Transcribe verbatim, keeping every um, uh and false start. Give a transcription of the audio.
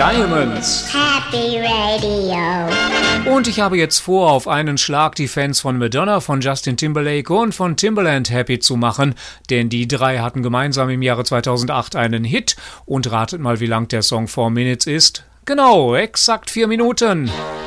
Diamonds. Happy Radio. Und ich habe jetzt vor, auf einen Schlag die Fans von Madonna, von Justin Timberlake und von Timbaland happy zu machen, denn die drei hatten gemeinsam im Jahre zweitausendacht einen Hit. Und ratet mal, wie lang der Song Four Minutes ist. Genau, exakt vier Minuten.